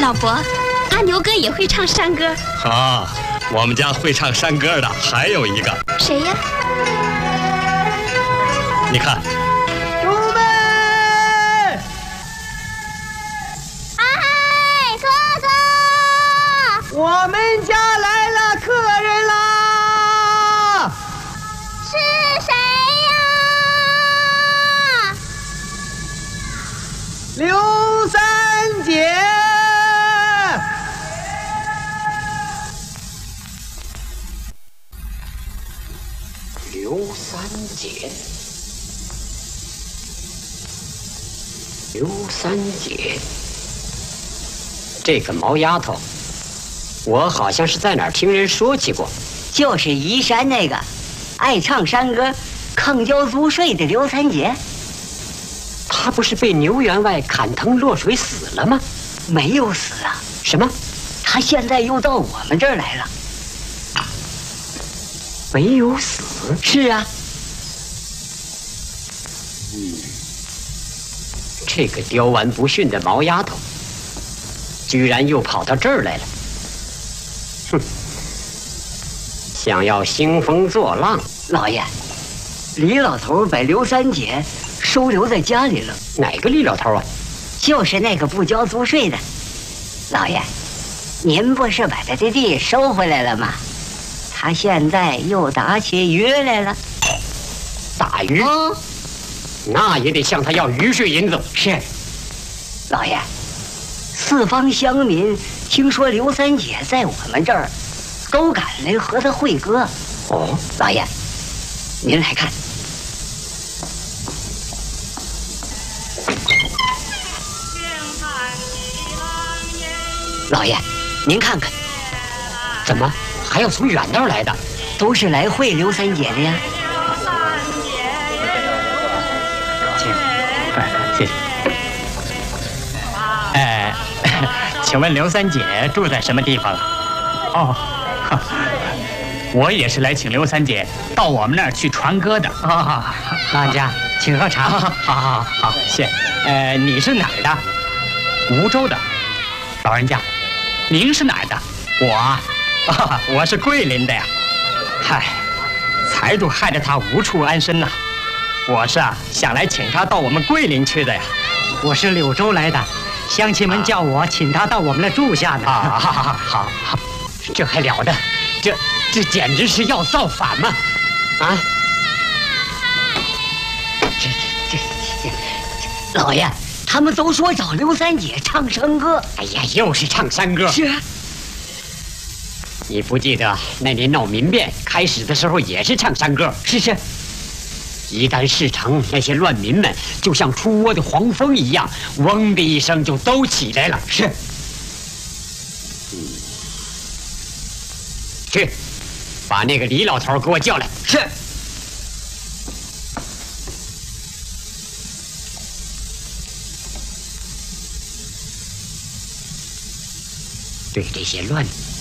老伯，阿牛哥也会唱山歌。 好，我们家会唱山歌的还有一个。 谁呀？ 你看。 我们家来了客人啦！ 是谁呀？ 刘三姐。 刘三姐，刘三姐，这个毛丫头。 我好像是在哪儿听人说起过， 就是宜山那个爱唱山歌、抗交租税的刘三姐。 她不是被牛员外砍藤落水死了吗？ 没有死啊！ 什么？ 她现在又到我们这儿来了。 没有死？ 是啊。 这个刁顽不驯的毛丫头，居然又跑到这儿来了。 哼，想要兴风作浪， 老爷，李老头把刘三姐收留在家里了。 哪个李老头啊？ 就是那个不交租税的。老爷，您不是把他的地收回来了吗？他现在又打起鱼来了。 打鱼？那也得向他要鱼税银子。 是，老爷，四方乡民。 听说刘三姐在我们这儿，都赶来和她会歌。 哦， 老爷，您来看。老爷，您看看， 怎么还要从远道来的？ 都是来会刘三姐的呀。 谢谢。请问刘三姐住在什么地方？哦，我也是来请刘三姐到我们那儿去传歌的。 啊，老人家，请喝茶。 好，谢。你是哪儿的？梧州的。老人家，您是哪儿的？我是桂林的呀。嗨，财主害得他无处安身呐。我是想来请他到我们桂林去的呀。 我是柳州来的。 乡亲们叫我请他到我们那住下呢。 好，这还了得？这简直是要造反嘛！啊！ 这，老爷，他们都说找刘三姐唱山歌。 哎呀，又是唱山歌。 是啊。 你不记得那年闹民变开始的时候也是唱山歌？ 是。 一旦事成，那些乱民们就像出窝的黄蜂一样，嗡的一声就都起来了。 是。 去，把那个李老头给我叫来。 是。 对这些乱